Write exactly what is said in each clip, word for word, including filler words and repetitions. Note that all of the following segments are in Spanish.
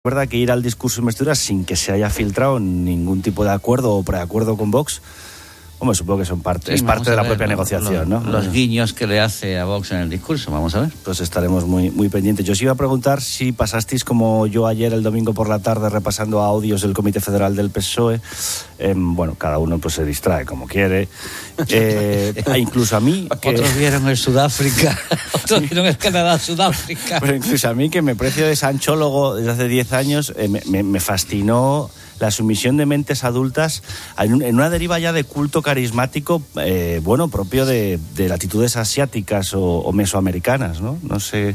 verdad que ir al discurso de investidura sin que se haya filtrado ningún tipo de acuerdo o preacuerdo con Vox, hombre, supongo que son parte, sí, es parte de la ver, propia lo, negociación, lo, ¿no? Los guiños que le hace a Vox en el discurso, vamos a ver. Pues estaremos muy, muy pendientes. Yo os iba a preguntar si pasasteis como yo ayer el domingo por la tarde repasando audios del Comité Federal del P S O E. Eh, bueno, cada uno pues se distrae como quiere. Eh, incluso a mí... Que... Otros vieron el Sudáfrica, otros vieron el Canadá-Sudáfrica. Pero incluso a mí, que me precio de sanchólogo desde hace diez años, eh, me, me, me fascinó la sumisión de mentes adultas en una deriva ya de culto carismático, eh, bueno, propio de, de latitudes asiáticas o, o mesoamericanas, ¿no? No sé,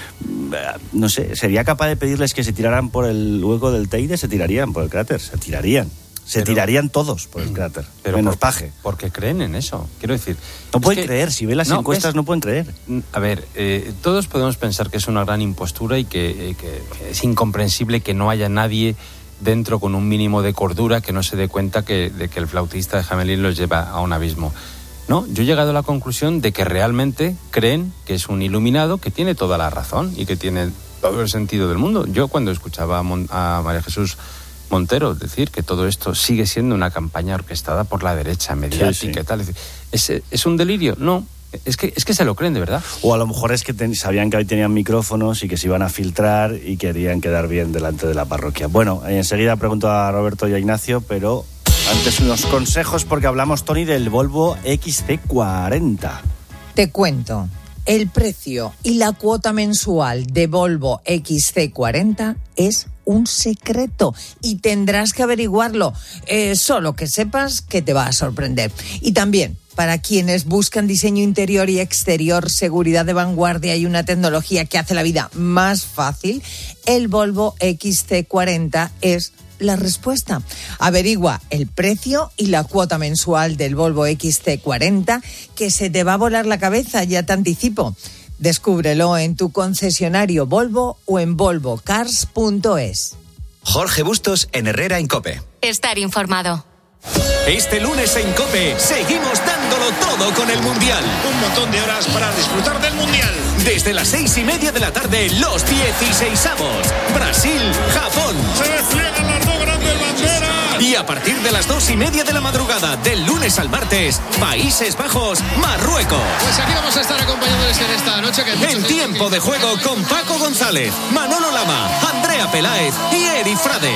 no sé, ¿sería capaz de pedirles que se tiraran por el hueco del Teide? Se tirarían por el cráter, se tirarían. Se pero, tirarían todos por el cráter, pero menos por, Paje. Porque creen en eso, quiero decir. No pueden que, creer, si ven las no, encuestas es, no pueden creer. A ver, eh, todos podemos pensar que es una gran impostura y que, eh, que es incomprensible que no haya nadie dentro con un mínimo de cordura que no se dé cuenta que, de que el flautista de Hamelin los lleva a un abismo. No, yo he llegado a la conclusión de que realmente creen que es un iluminado que tiene toda la razón y que tiene todo el sentido del mundo. Yo cuando escuchaba a, Mon- a María Jesús Montero decir que todo esto sigue siendo una campaña orquestada por la derecha mediática sí, sí. y tal, ¿es, ¿es un delirio? No. Es que, es que se lo creen, de verdad. O a lo mejor es que ten, sabían que hoy tenían micrófonos y que se iban a filtrar y querían quedar bien delante de la parroquia. Bueno, enseguida pregunto a Roberto y a Ignacio, pero antes unos consejos porque hablamos, Tony, del Volvo X C cuarenta. Te cuento, el precio y la cuota mensual de Volvo X C cuarenta es un secreto y tendrás que averiguarlo. Eh, solo que sepas que te va a sorprender. Y también, para quienes buscan diseño interior y exterior, seguridad de vanguardia y una tecnología que hace la vida más fácil, el Volvo X C cuarenta es la respuesta. Averigua el precio y la cuota mensual del Volvo X C cuarenta, que se te va a volar la cabeza, ya te anticipo. Descúbrelo en tu concesionario Volvo o en volvo cars punto es. Jorge Bustos en Herrera en COPE. Estar informado. Este lunes en COPE seguimos dándolo todo con el Mundial. Un montón de horas para disfrutar del Mundial. Desde las seis y media de la tarde, los dieciseisavos. Brasil, Japón. Se despliegan las dos grandes banderas. Y a partir de las dos y media de la madrugada, del lunes al martes, Países Bajos, Marruecos. Pues aquí vamos a estar acompañándoles en esta noche. Que en tiempo de juego con Paco González, Manolo Lama, Andrea Peláez y Eri Frade.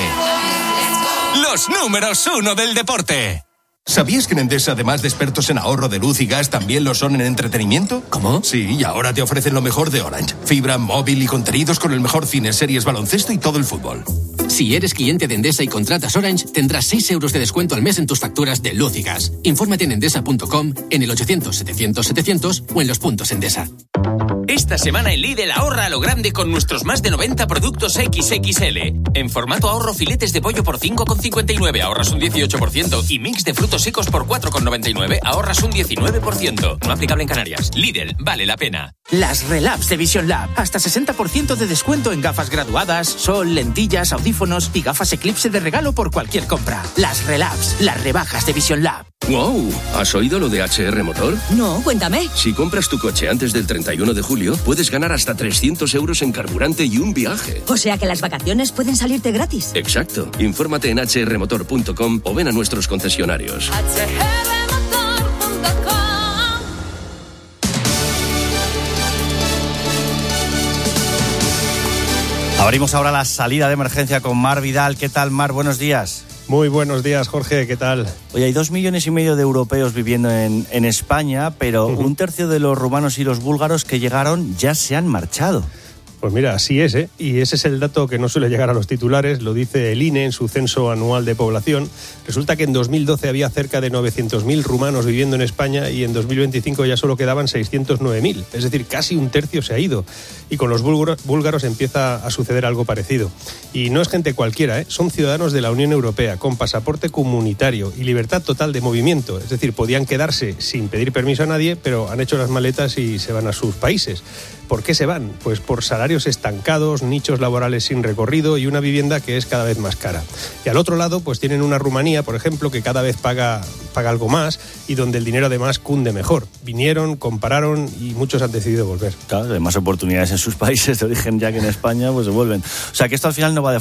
Los números uno del deporte. ¿Sabías que en Endesa, además de expertos en ahorro de luz y gas, también lo son en entretenimiento? ¿Cómo? Sí, y ahora te ofrecen lo mejor de Orange. Fibra, móvil y contenidos con el mejor cine, series, baloncesto y todo el fútbol. Si eres cliente de Endesa y contratas Orange, tendrás seis euros de descuento al mes en tus facturas de luz y gas. Infórmate en endesa punto com, en el ochocientos setecientos setecientos o en los puntos Endesa. Esta semana en Lidl ahorra a lo grande con nuestros más de noventa productos equis equis ele. En formato ahorro, filetes de pollo por cinco con cincuenta y nueve, ahorras un dieciocho por ciento. Y mix de frutos secos por cuatro con noventa y nueve, ahorras un diecinueve por ciento. No aplicable en Canarias. Lidl, vale la pena. Las Relabs de Vision Lab. Hasta sesenta por ciento de descuento en gafas graduadas, sol, lentillas, audífonos y gafas Eclipse de regalo por cualquier compra. Las Relabs, las rebajas de Vision Lab. ¡Wow! ¿Has oído lo de H R Motor? No, cuéntame. Si compras tu coche antes del treinta y uno de julio, puedes ganar hasta trescientos euros en carburante y un viaje. O sea que las vacaciones pueden salirte gratis. Exacto. Infórmate en hache erre motor punto com o ven a nuestros concesionarios. hache erre motor punto com. Abrimos ahora la salida de emergencia con Mar Vidal. ¿Qué tal, Mar? Buenos días. Muy buenos días, Jorge, ¿qué tal? Oye, hay dos millones y medio de europeos viviendo en, en España, pero uh-huh. un tercio de los rumanos y los búlgaros que llegaron ya se han marchado. Pues mira, así es, ¿eh? Y ese es el dato que no suele llegar a los titulares, lo dice el I N E en su censo anual de población. Resulta que en dos mil doce había cerca de novecientos mil rumanos viviendo en España y en dos mil veinticinco ya solo quedaban seiscientos nueve mil, es decir, casi un tercio se ha ido. Y con los búlgaros, búlgaros empieza a suceder algo parecido. Y no es gente cualquiera, ¿eh? Son ciudadanos de la Unión Europea con pasaporte comunitario y libertad total de movimiento, es decir, podían quedarse sin pedir permiso a nadie, pero han hecho las maletas y se van a sus países. ¿Por qué se van? Pues por salarios estancados, nichos laborales sin recorrido y una vivienda que es cada vez más cara. Y al otro lado, pues tienen una Rumanía, por ejemplo, que cada vez paga, paga algo más y donde el dinero además cunde mejor. Vinieron, compararon y muchos han decidido volver. Claro, hay más oportunidades en sus países de origen ya que en España, pues se vuelven. O sea que esto al final no va de fronteras.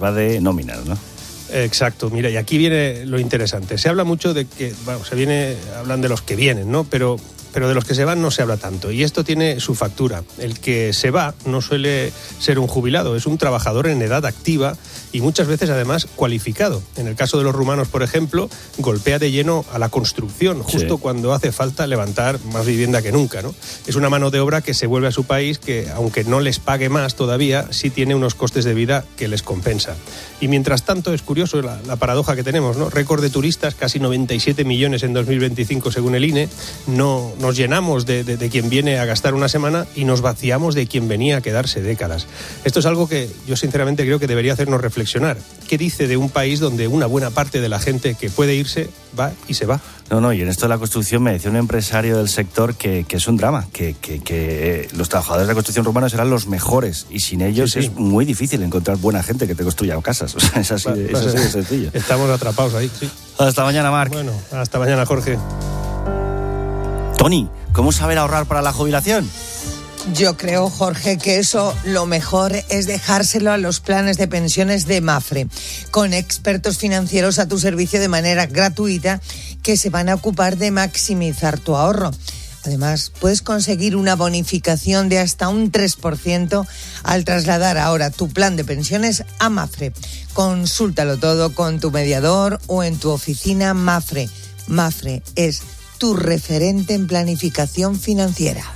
va de nóminas, ¿no? Exacto, mira, y aquí viene lo interesante. Se habla mucho de que, bueno, se viene, hablan de los que vienen, ¿no? Pero, pero de los que se van no se habla tanto. Y esto tiene su factura. El que se va no suele ser un jubilado, es un trabajador en edad activa y muchas veces además cualificado. En el caso de los rumanos, por ejemplo, golpea de lleno a la construcción, justo sí. cuando hace falta levantar más vivienda que nunca, ¿no? Es una mano de obra que se vuelve a su país que, aunque no les pague más todavía, sí tiene unos costes de vida que les compensa. Y mientras tanto, es curioso la, la paradoja que tenemos, ¿no? Récord de turistas, casi noventa y siete millones en dos mil veinticinco según el I N E. No, nos llenamos de, de, de quien viene a gastar una semana y nos vaciamos de quien venía a quedarse décadas. Esto es algo que yo sinceramente creo que debería hacernos reflexionar. ¿Qué dice de un país donde una buena parte de la gente que puede irse va y se va? No, no, y en esto de la construcción me decía un empresario del sector que, que es un drama, que, que, que los trabajadores de la construcción rumana serán los mejores y sin ellos sí, sí. es muy difícil encontrar buena gente que te construya casas. O sea, es así, va, es así de sencillo. Estamos atrapados ahí, sí. Hasta mañana, Marc. Bueno, hasta mañana, Jorge. Tony, ¿cómo saber ahorrar para la jubilación? Yo creo, Jorge, que eso lo mejor es dejárselo a los planes de pensiones de Mapfre, con expertos financieros a tu servicio de manera gratuita que se van a ocupar de maximizar tu ahorro. Además, puedes conseguir una bonificación de hasta un tres por ciento al trasladar ahora tu plan de pensiones a Mapfre. Consúltalo todo con tu mediador o en tu oficina Mapfre. Mapfre es tu referente en planificación financiera.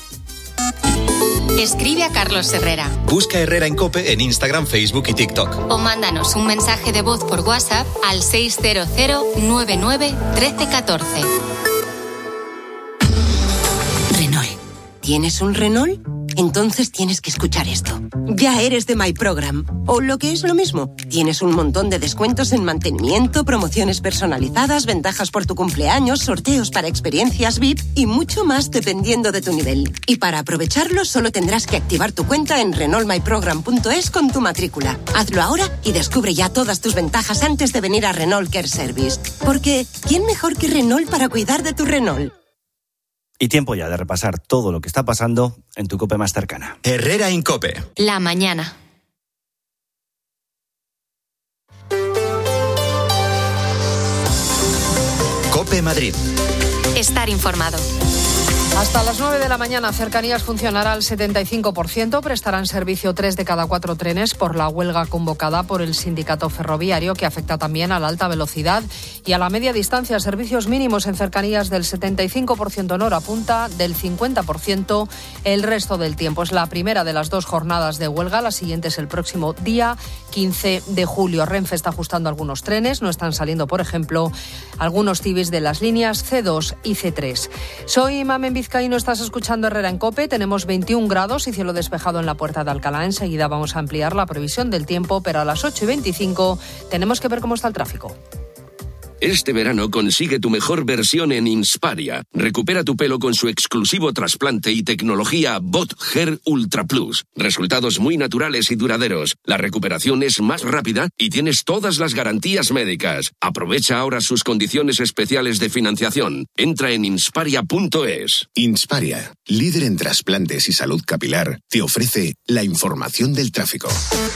Escribe a Carlos Herrera. Busca Herrera en COPE en Instagram, Facebook y TikTok. O mándanos un mensaje de voz por WhatsApp al seis cero cero nueve nueve uno tres uno cuatro. Renault. ¿Tienes un Renault? Entonces tienes que escuchar esto. Ya eres de My Program. O lo que es lo mismo, tienes un montón de descuentos en mantenimiento, promociones personalizadas, ventajas por tu cumpleaños, sorteos para experiencias V I P y mucho más dependiendo de tu nivel. Y para aprovecharlo solo tendrás que activar tu cuenta en renault my program punto es con tu matrícula. Hazlo ahora y descubre ya todas tus ventajas antes de venir a Renault Care Service. Porque ¿quién mejor que Renault para cuidar de tu Renault? Y tiempo ya de repasar todo lo que está pasando en tu COPE más cercana. Herrera en COPE. La mañana. COPE Madrid. Estar informado. Hasta las nueve de la mañana, Cercanías funcionará al setenta y cinco por ciento. Prestarán servicio tres de cada cuatro trenes por la huelga convocada por el sindicato ferroviario, que afecta también a la alta velocidad y a la media distancia. Servicios mínimos en Cercanías del setenta y cinco por ciento en hora punta, del cincuenta por ciento el resto del tiempo. Es la primera de las dos jornadas de huelga. La siguiente es el próximo día quince de julio. Renfe está ajustando algunos trenes. No están saliendo, por ejemplo, algunos tibis de las líneas ce dos y ce tres. Soy Mamen Vizcaíno, estás escuchando Herrera en COPE. Tenemos veintiún grados y cielo despejado en la Puerta de Alcalá. Enseguida vamos a ampliar la previsión del tiempo, pero a las ocho y veinticinco tenemos que ver cómo está el tráfico. Este verano consigue tu mejor versión en Insparia. Recupera tu pelo con su exclusivo trasplante y tecnología Bot Hair Ultra Plus. Resultados muy naturales y duraderos. La recuperación es más rápida y tienes todas las garantías médicas. Aprovecha ahora sus condiciones especiales de financiación. Entra en insparia punto es. Insparia, líder en trasplantes y salud capilar, te ofrece la información del tráfico.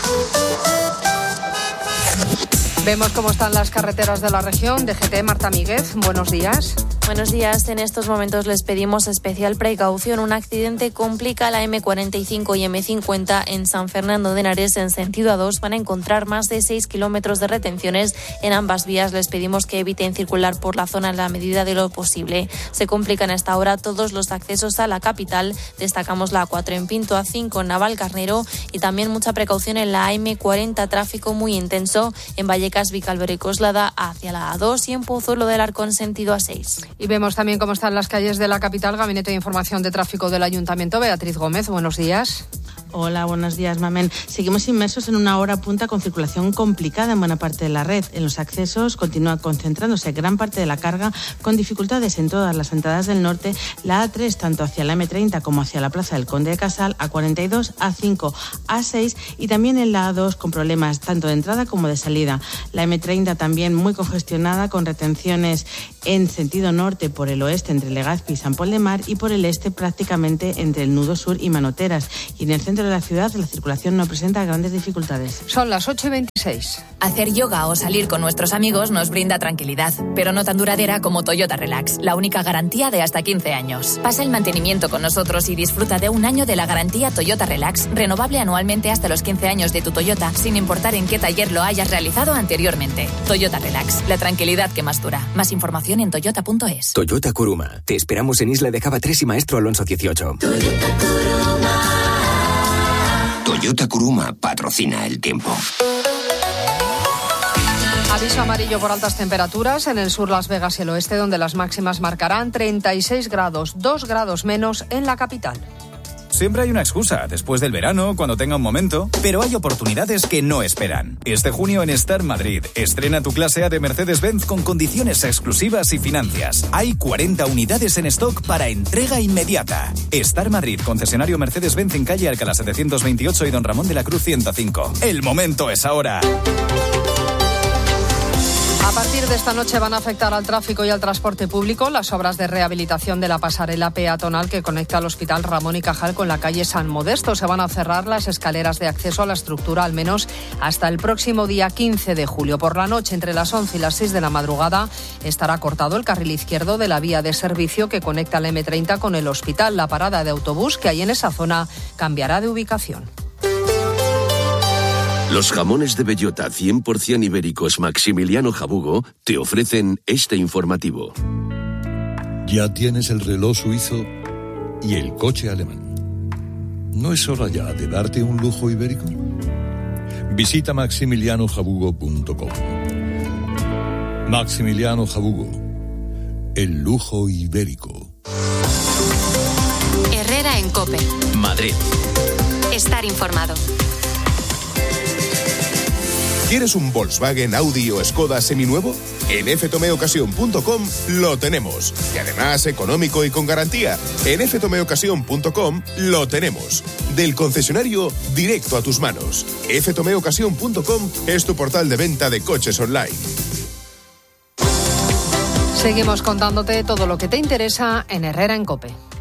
Vemos cómo están las carreteras de la región. D G T, Marta Míguez, buenos días. Buenos días. En estos momentos les pedimos especial precaución. Un accidente complica la eme cuarenta y cinco y eme cincuenta en San Fernando de Henares en sentido A dos. Van a encontrar más de seis kilómetros de retenciones en ambas vías. Les pedimos que eviten circular por la zona en la medida de lo posible. Se complican a esta hora todos los accesos a la capital. Destacamos la A cuatro en Pinto, A cinco en Navalcarnero y también mucha precaución en la eme cuarenta. Tráfico muy intenso en Vallecas, Vicálvaro y Coslada hacia la A dos y en Pozuelo del Arcón sentido A seis. Y vemos también cómo están las calles de la capital. Gabinete de Información de Tráfico del Ayuntamiento. Beatriz Gómez, buenos días. Hola, buenos días, Mamen. Seguimos inmersos en una hora punta con circulación complicada en buena parte de la red. En los accesos continúa concentrándose gran parte de la carga con dificultades en todas las entradas del norte. La A tres, tanto hacia la eme treinta como hacia la Plaza del Conde de Casal, A cuarenta y dos, A cinco, A seis y también en la A dos con problemas tanto de entrada como de salida. La eme treinta también muy congestionada con retenciones en sentido norte por el oeste entre Legazpi y San Pol de Mar y por el este prácticamente entre el nudo sur y Manoteras. Y en el centro centro de la ciudad la circulación no presenta grandes dificultades. Son las ocho y veintiséis. Hacer yoga o salir con nuestros amigos nos brinda tranquilidad, pero no tan duradera como Toyota Relax, la única garantía de hasta quince años. Pasa el mantenimiento con nosotros y disfruta de un año de la garantía Toyota Relax, renovable anualmente hasta los quince años de tu Toyota, sin importar en qué taller lo hayas realizado anteriormente. Toyota Relax, la tranquilidad que más dura. Más información en toyota punto es. Toyota Kuruma. Te esperamos en Isla de Cava tres y Maestro Alonso dieciocho. Toyota Kuruma. Toyota Kuruma patrocina el tiempo. Aviso amarillo por altas temperaturas en el sur, Las Vegas y el oeste, donde las máximas marcarán treinta y seis grados, dos grados menos en la capital. Siempre hay una excusa, después del verano, cuando tenga un momento, pero hay oportunidades que no esperan. Este junio en Star Madrid, estrena tu clase A de Mercedes-Benz con condiciones exclusivas y financias. Hay cuarenta unidades en stock para entrega inmediata. Star Madrid, concesionario Mercedes-Benz en calle Alcalá setecientos veintiocho y Don Ramón de la Cruz ciento cinco. El momento es ahora. A partir de esta noche van a afectar al tráfico y al transporte público las obras de rehabilitación de la pasarela peatonal que conecta al Hospital Ramón y Cajal con la calle San Modesto. Se van a cerrar las escaleras de acceso a la estructura al menos hasta el próximo día quince de julio. Por la noche, entre las once y las seis de la madrugada, estará cortado el carril izquierdo de la vía de servicio que conecta la eme treinta con el hospital. La parada de autobús que hay en esa zona cambiará de ubicación. Los jamones de bellota cien por ciento ibéricos Maximiliano Jabugo te ofrecen este informativo. Ya tienes el reloj suizo y el coche alemán. ¿No es hora ya de darte un lujo ibérico? Visita maximiliano jabugo punto com. Maximiliano Jabugo, el lujo ibérico. Herrera en COPE. Madrid. Estar informado. ¿Quieres un Volkswagen, Audi o Skoda seminuevo? En efe tome ocasión punto com lo tenemos. Y además económico y con garantía. En efe tome ocasión punto com lo tenemos. Del concesionario directo a tus manos. efe tome ocasión punto com es tu portal de venta de coches online. Seguimos contándote todo lo que te interesa en Herrera en COPE.